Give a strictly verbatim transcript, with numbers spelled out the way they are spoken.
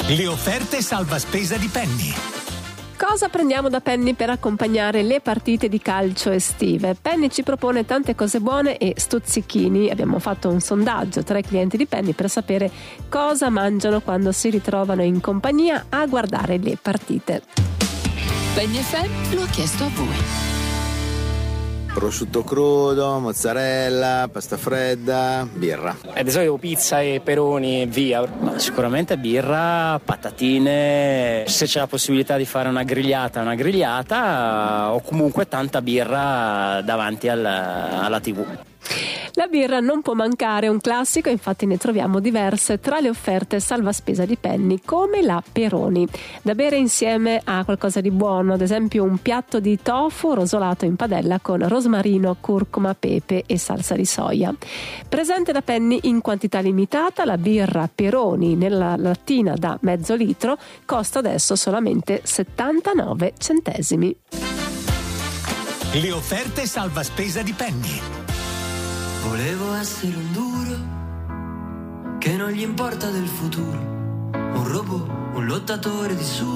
Le offerte salva spesa di Penny. Cosa prendiamo da Penny per accompagnare le partite di calcio estive? Penny ci propone tante cose buone e stuzzichini. Abbiamo fatto un sondaggio tra i clienti di Penny per sapere cosa mangiano quando si ritrovano in compagnia a guardare le partite. Penny F M lo ha chiesto a voi. Prosciutto crudo, mozzarella, pasta fredda, birra. E di solito pizza e peroni e via. Ma sicuramente birra, patatine, se c'è la possibilità di fare una grigliata, una grigliata o comunque tanta birra davanti al, alla tivù. La birra non può mancare, un classico, infatti ne troviamo diverse tra le offerte salva spesa di Penny, come la Peroni, da bere insieme a qualcosa di buono, ad esempio un piatto di tofu rosolato in padella con rosmarino, curcuma, pepe e salsa di soia. Presente da Penny in quantità limitata, la birra Peroni nella lattina da mezzo litro costa adesso solamente settantanove centesimi. Le offerte salva spesa di Penny. Volevo essere un duro che non gli importa del futuro, un robot, un lottatore di su